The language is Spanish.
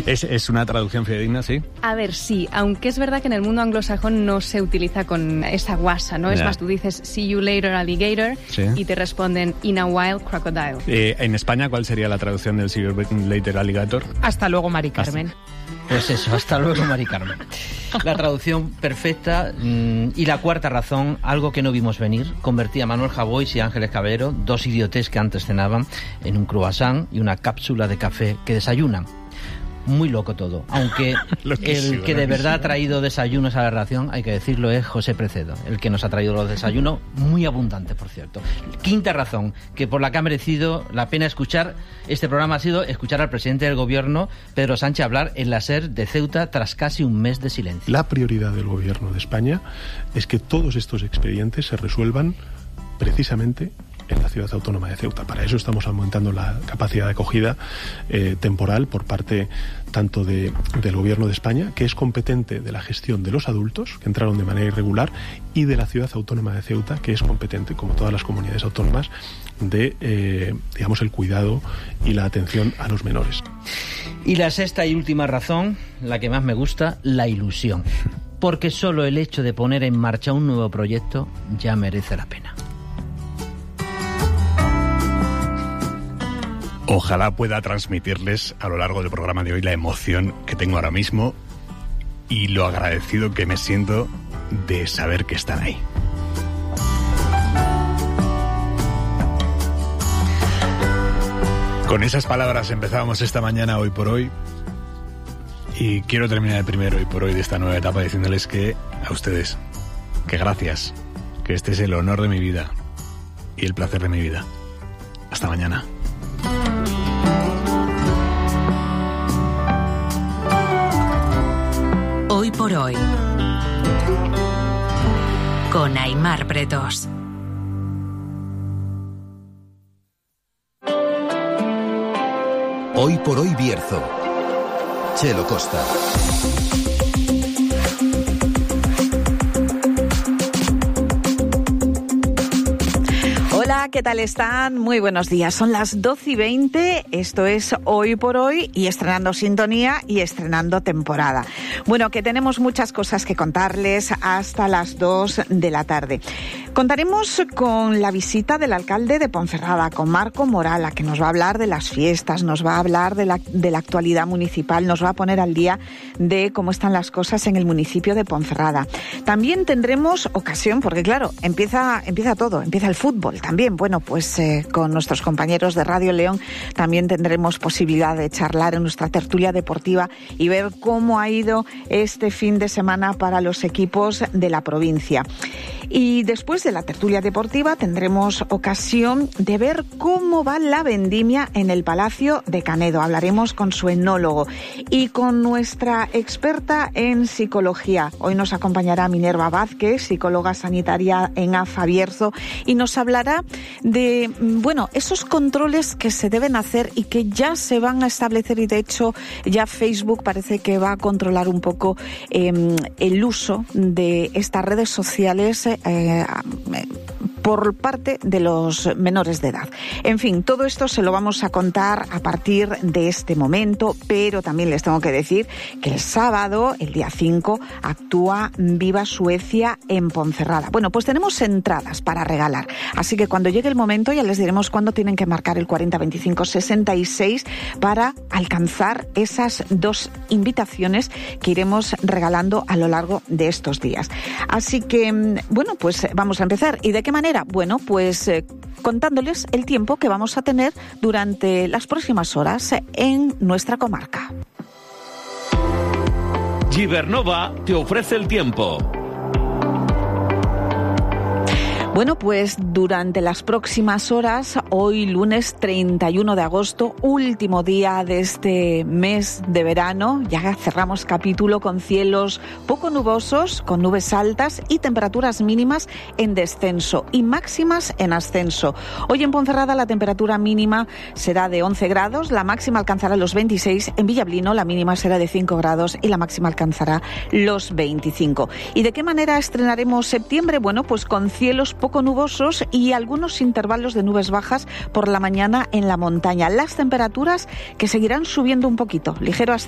¿Es una traducción fidedigna, sí? A ver, sí, aunque es verdad que en el mundo anglosajón no se utiliza con esa guasa, ¿no? Es más, tú dices see you later alligator y te responden in a while crocodile. En España, ¿cuál sería la traducción del see you later alligator? Hasta luego, Mari Carmen. Pues eso, hasta luego, Mari Carmen. La traducción perfecta. Y la cuarta razón, algo que no vimos venir, convertía a Manuel Javois y Ángeles Caballero, dos idiotes que antes cenaban, en un croissant y una cápsula de café que desayunan. Muy loco todo, aunque el que de verdad ha traído desayunos a la redacción, hay que decirlo, es José Precedo, el que nos ha traído los desayunos, muy abundantes, por cierto. Quinta razón, que por la que ha merecido la pena escuchar este programa, ha sido escuchar al presidente del gobierno, Pedro Sánchez, hablar en la SER de Ceuta tras casi un mes de silencio. La prioridad del gobierno de España es que todos estos expedientes se resuelvan precisamente en la ciudad autónoma de Ceuta. Para eso estamos aumentando la capacidad de acogida temporal por parte tanto del Gobierno de España, que es competente de la gestión de los adultos que entraron de manera irregular, y de la ciudad autónoma de Ceuta, que es competente, como todas las comunidades autónomas, de digamos, el cuidado y la atención a los menores. Y la sexta y última razón, la que más me gusta, la ilusión. Porque solo el hecho de poner en marcha un nuevo proyecto ya merece la pena. Ojalá pueda transmitirles a lo largo del programa de hoy la emoción que tengo ahora mismo y lo agradecido que me siento de saber que están ahí. Con esas palabras empezábamos esta mañana Hoy por Hoy, y quiero terminar el primer Hoy por Hoy de esta nueva etapa diciéndoles que a ustedes, que gracias, que este es el honor de mi vida y el placer de mi vida. Hasta mañana. Hoy por Hoy, con Aimar Bretos. Hoy por Hoy Bierzo, Chelo Costa. Hola, ¿qué tal están? Muy buenos días. Son las 12:20, esto es Hoy por Hoy, y estrenando sintonía y estrenando temporada. Bueno, que tenemos muchas cosas que contarles hasta las 2 de la tarde. Contaremos con la visita del alcalde de Ponferrada, con Marco Morala, que nos va a hablar de las fiestas, nos va a hablar de la actualidad municipal, nos va a poner al día de cómo están las cosas en el municipio de Ponferrada. También tendremos ocasión, porque claro, empieza todo, empieza el fútbol también. Bueno, pues con nuestros compañeros de Radio León también tendremos posibilidad de charlar en nuestra tertulia deportiva y ver cómo ha ido este fin de semana para los equipos de la provincia. Y después de la tertulia deportiva tendremos ocasión de ver cómo va la vendimia en el Palacio de Canedo. Hablaremos con su enólogo y con nuestra experta en psicología. Hoy nos acompañará Minerva Vázquez, psicóloga sanitaria en AFA Bierzo, y nos hablará de, bueno, esos controles que se deben hacer y que ya se van a establecer, y de hecho ya Facebook parece que va a controlar un poco el uso de estas redes sociales por parte de los menores de edad. En fin, todo esto se lo vamos a contar a partir de este momento, pero también les tengo que decir que el sábado, el día 5, actúa Viva Suecia en Ponferrada. Bueno, pues tenemos entradas para regalar, así que cuando llegue el momento ya les diremos cuándo tienen que marcar el 40 25 66 para alcanzar esas dos invitaciones que iremos regalando a lo largo de estos días. Así que, bueno, pues vamos a empezar. ¿Y de qué manera? Bueno, pues contándoles el tiempo que vamos a tener durante las próximas horas en nuestra comarca. Gibernova te ofrece el tiempo. Bueno, pues durante las próximas horas, hoy lunes 31 de agosto, último día de este mes de verano, ya cerramos capítulo con cielos poco nubosos, con nubes altas y temperaturas mínimas en descenso y máximas en ascenso. Hoy en Ponferrada la temperatura mínima será de 11 grados, la máxima alcanzará los 26, en Villablino la mínima será de 5 grados y la máxima alcanzará los 25. ¿Y de qué manera estrenaremos septiembre? Bueno, pues con cielos poco nubosos y algunos intervalos de nubes bajas por la mañana en la montaña. Las temperaturas que seguirán subiendo un poquito, ligero